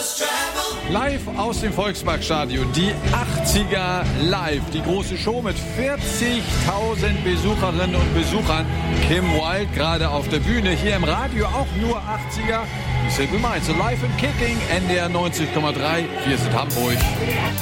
Live aus dem Volksparkstadion, die 80er live, die große Show mit 40.000 Besucherinnen und Besuchern. Kim Wilde gerade auf der Bühne, hier im Radio auch nur 80er. Die Simple Minds, so live im Kicking, NDR 90,3, wir sind Hamburg.